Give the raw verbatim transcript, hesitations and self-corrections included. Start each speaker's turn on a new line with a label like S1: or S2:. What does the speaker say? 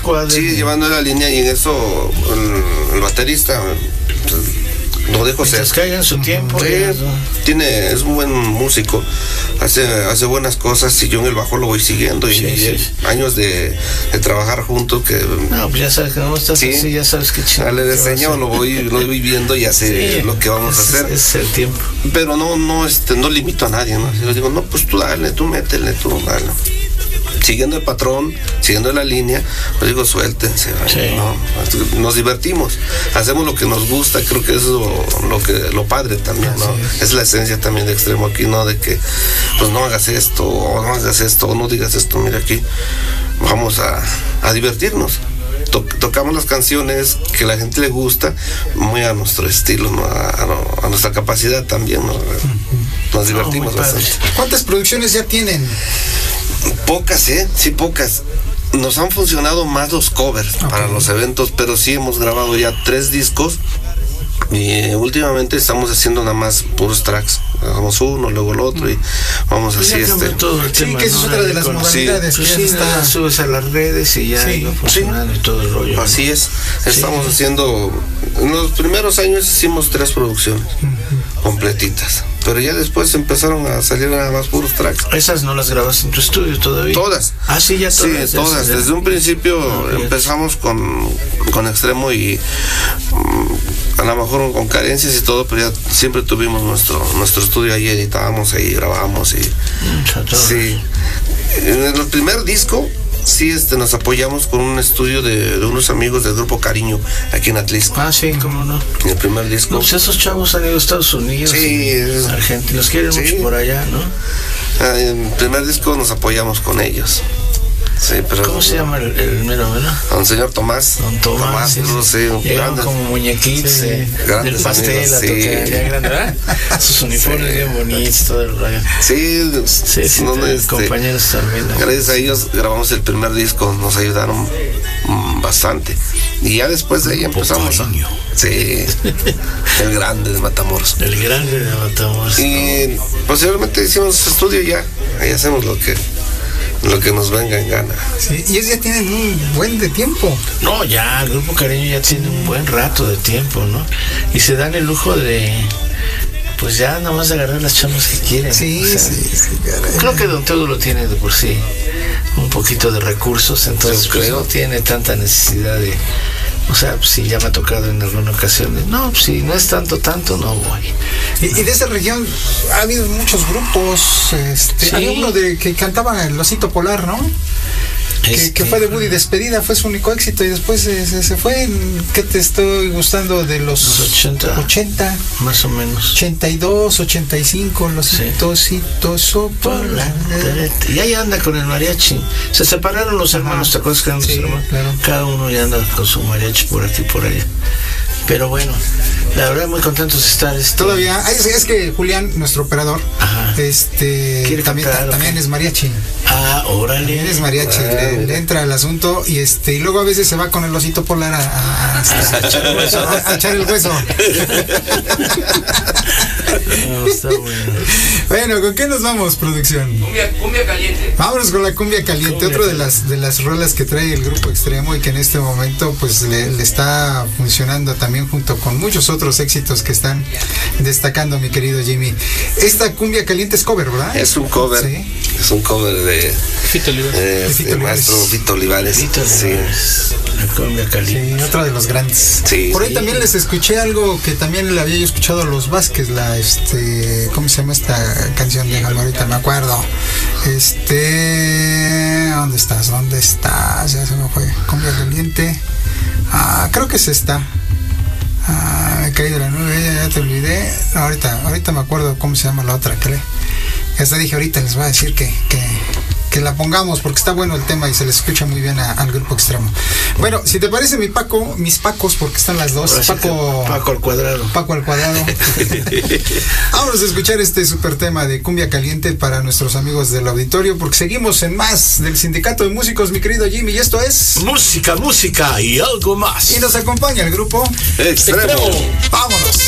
S1: escuadra.
S2: Sí, llevando la línea, y en eso el, el baterista lo dejo ser.
S1: Caiga en su tiempo.
S2: Sí, tiene, es un buen músico, hace, hace buenas cosas, y yo en el bajo lo voy siguiendo, y,
S1: sí,
S2: y
S1: sí.
S2: años de, de trabajar juntos que...
S1: No, pues ya sabes que no estás
S2: sí,
S1: así, ya sabes qué chido.
S2: Le enseño, lo voy, lo voy viendo y hace sí, lo que vamos
S1: es,
S2: a hacer.
S1: Es el tiempo.
S2: Pero no, no, este, no limito a nadie, ¿no? Yo digo, no, pues tú dale, tú métele, tú dale. Siguiendo el patrón, siguiendo la línea, pues digo, suéltense, sí. ¿no? Nos divertimos, hacemos lo que nos gusta, creo que eso es lo, lo que lo padre también, ¿no? Es. es la esencia también de Extremo aquí, ¿no? De que, pues no hagas esto, o no hagas esto, o no digas esto, mira aquí, vamos a, a divertirnos. Tocamos las canciones que a la gente le gusta, muy a nuestro estilo, ¿no? a, a, a nuestra capacidad también, ¿no? Nos divertimos
S1: no,
S2: bastante.
S3: ¿Cuántas producciones ya tienen?
S2: Pocas, ¿eh? Sí, pocas. Nos han funcionado más los covers okay. para los eventos, pero sí hemos grabado ya tres discos, y últimamente estamos haciendo nada más puros tracks. Hagamos uno, luego el otro, y vamos pues así este.
S3: Todo el sí, tema, que esa ¿no? es otra de las modalidades.
S1: Sí, pues sí, está, subes a las redes y ya sí, funcionando sí. y todo el rollo.
S2: Así es. Estamos sí. haciendo. En los primeros años hicimos tres producciones uh-huh. completitas, pero ya después empezaron a salir nada más puros tracks.
S1: ¿Esas no las grabas en tu estudio todavía?
S2: Todas.
S1: Ah, sí, ya todas.
S2: Sí, todas. Desde un principio ah, empezamos con, con Extremo, y um, a lo mejor con carencias y todo, pero ya siempre tuvimos nuestro nuestro estudio ahí, editábamos ahí, grabábamos y sí. En el primer disco sí este nos apoyamos con un estudio de, de unos amigos del grupo Cariño aquí en Atlisco.
S1: Ah, sí, cómo no.
S2: En el primer disco.
S1: No, pues esos chavos han ido a Estados Unidos.
S2: Sí, es,
S1: Argentina, los quieren sí. mucho por allá, ¿no?
S2: Ah, en el primer disco nos apoyamos con ellos. Sí, pero
S1: ¿cómo se llama el, el mero, verdad?
S2: Don señor Tomás.
S1: Don Tomás,
S2: sí,
S1: sí,
S2: sí,
S1: llegaron como muñequitos sí, eh, del pastel, amigos, a sí. tocar, ya grande, ¿verdad? Sus uniformes sí. bien bonitos, todo el rollo.
S2: Sí,
S1: sí, sí
S2: no,
S1: te,
S2: este,
S1: compañeros también.
S2: Gracias a ellos grabamos el primer disco, nos ayudaron mm, bastante. Y ya después de ahí empezamos a, sí, el grande de Matamoros.
S1: El grande de Matamoros.
S2: Y no. posteriormente hicimos estudio ya, ahí hacemos lo que lo que nos venga en gana.
S3: Sí, y ellos ya tienen un buen de tiempo.
S1: No, ya, el Grupo Cariño ya tiene un buen rato de tiempo, ¿no? Y se dan el lujo de, pues ya nada más de agarrar las chamas que quieren.
S3: Sí, o sea, sí, sí.
S1: Creo que Don Teodo lo tiene de por sí, un poquito de recursos, entonces pues, no tiene tanta necesidad de, o sea, pues, si ya me ha tocado en alguna ocasión, de, no, pues, si no es tanto, tanto, no voy.
S3: Y, y de esa región ha habido muchos grupos, este, sí. Había uno de que cantaba el Osito Polar, ¿no? Este, que, que fue debut y despedida, fue su único éxito, y después se, se, se fue. ¿Qué te estoy gustando de los,
S1: los ochenta?
S3: ochenta,
S1: más o menos.
S3: ochenta y dos, ochenta y cinco, los sí. Osito Polar.
S1: Y ahí anda con el mariachi. Se separaron los hermanos, ¿te acuerdas que eran
S3: sí,
S1: los hermanos?
S3: Claro.
S1: Cada uno ya anda con su mariachi por aquí y por allá. Pero bueno, la verdad muy contentos de estar. Este...
S3: Todavía, es, es que Julián, nuestro operador, Ajá. este también, cantar, también es mariachi.
S1: Ah, órale.
S3: También es mariachi, ah, le, le entra al asunto y este y luego a veces se va con el Osito Polar a, a, a, a, a, echar, el hueso, a, a echar el hueso.
S1: No, está bueno.
S3: Bueno, ¿con qué nos vamos, producción?
S4: Cumbia, cumbia caliente.
S3: Vámonos con la cumbia caliente, cumbia otro de las de las rolas que trae el Grupo Extremo y que en este momento pues le, le está funcionando también junto con muchos otros éxitos que están destacando, mi querido Jimmy. Esta cumbia caliente es cover, ¿verdad?
S2: Es un cover. Sí. Es un cover de
S1: Fito Olivares.
S2: Eh, de Fito maestro Fito Olivares.
S1: Fito Olivares. Sí. La cumbia caliente.
S3: Sí, otra de los grandes.
S2: Sí.
S3: Por ahí
S2: sí.
S3: también les escuché algo que también le había yo escuchado a los Vázquez, la este, ¿cómo se llama esta canción? Déjame ahorita me acuerdo. Este, ¿dónde estás? ¿Dónde estás? Ya se me fue. Cumbia caliente. Ah, creo que es esta. Ah, me caí de la nube, ya, ya te olvidé. No, ahorita, ahorita me acuerdo cómo se llama la otra, que le, hasta dije ahorita les voy a decir que, que, que la pongamos porque está bueno el tema y se les escucha muy bien a, al Grupo Extremo. Bueno, si te parece mi Paco, mis Pacos, porque están las dos. Paco,
S1: Paco al cuadrado.
S3: Paco al cuadrado. Vamos a escuchar este super tema de cumbia caliente para nuestros amigos del auditorio, porque seguimos en más del Sindicato de Músicos, mi querido Jimmy, y esto es
S1: música, música y algo más.
S3: Y nos acompaña el Grupo
S2: Extremo.
S3: Vámonos.